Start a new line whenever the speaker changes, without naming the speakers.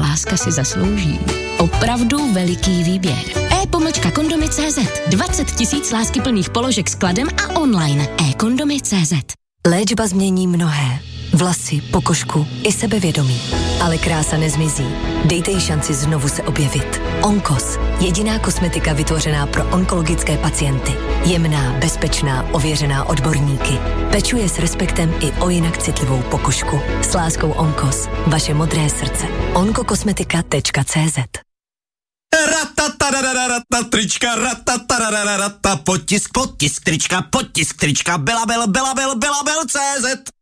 láska si zaslouží opravdu veliký výběr. e-kondomy.cz 20 000 láskyplných položek s kladem a online. e-kondomy.cz.
Léčba změní mnohé. Vlasy, pokožku i sebevědomí. Ale krása nezmizí. Dejte jí šanci znovu se objevit. Onkos. Jediná kosmetika vytvořená pro onkologické pacienty. Jemná, bezpečná, ověřená odborníky. Pečuje s respektem i o jinak citlivou pokožku. S láskou Onkos. Vaše modré srdce. onkokosmetika.cz.
Trička, potisk trička, Belabel, CZ.